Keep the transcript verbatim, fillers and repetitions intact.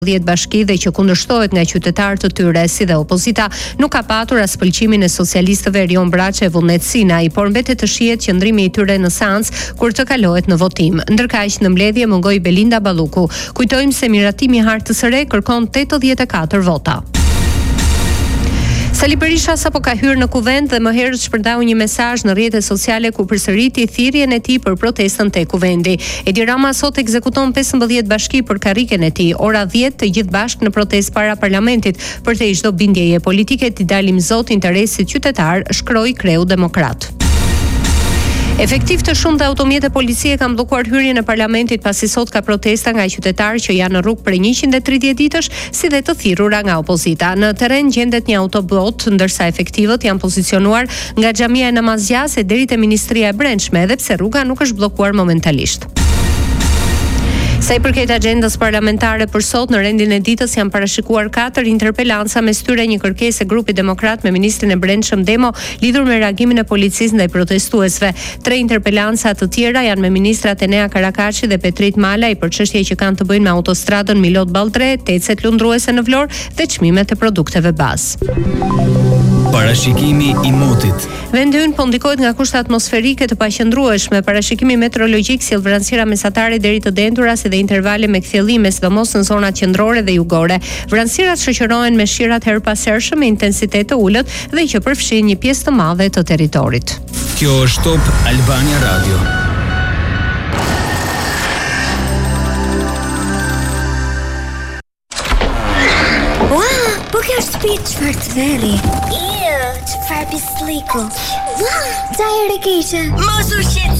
dhjetë bashki dhe që kundërshtohet nga qytetarë të tyre, si dhe opozita, nuk ka patur as pëlqimin e socialistëve Erion Braçe e Vullnet Sinaj, por mbetet të shihet qëndrimi i tyre në seancë kur të kalohet në votim. Ndërkaq në mbledhje mungoi Belinda Balluku. Kujtojmë se miratimi i Hartës së Re kërkon tetëdhjetë e katër vota. Sali Berisha sapo ka hyrë në kuvent dhe më herët shpërndau një mesazh në rrjetet sociale ku përsëriti thirrjen e tij për protestën te kuvendi. Edi Rama sot ekzekuton pesëmbëdhjetë bashki për karriken e tij, ora dhjetë të gjithë bashkë në protestë para parlamentit, përtej çdo bindjeje politike t'i dalim zot interesit qytetar, shkroi Kreu Demokrat. Efektiv të shumë të automjete policie kanë bllokuar hyrjen e parlamentit pasi sot ka protesta nga qytetarë që janë në rrugë për njëqind e tridhjetë ditësh, si dhe të thirrura nga opozita. Në terren gjendet një autobot, ndërsa efektivët janë pozicionuar nga xhamia e Namazgjase deri te Ministria e Brendshme, edhe pse rruga nuk është bllokuar momentalisht. Sa i përket agjendës parlamentare për sot, në rendin e ditës janë parashikuar katër interpelanca, mes tyre një kërkesë e grupit demokrat me ministrin e Brendshëm Demo lidhur me reagimin e policisë ndaj protestuesve. Tre interpelanca të tjera janë me ministrat Enea Karakashi dhe Petrit Malaj për çështje që kanë të bëjnë me autostradën Milot Balltre, tecet lundruese në Vlorë dhe çmimet e produkteve bazë. Parashikimi i motit. Vendi ynë po ndikohet nga kushte atmosferike të paqëndrueshme. Parashikimi meteorologjik sjell vranësira mesatare deri të dentura si dhe intervale me kthjellime, sidomos në zonat qendrore dhe jugore. Vranësirat shoqërohen me shirat her pas hershëm me intensitet të ulët dhe që përfshin një pjesë të madhe të territorit. Kjo është Top Albania Radio. Po kjo është shtëpi çfarë të veri? Iu, çfarë pisliku? Ua, ca herë keqe. Mos u shqetëso.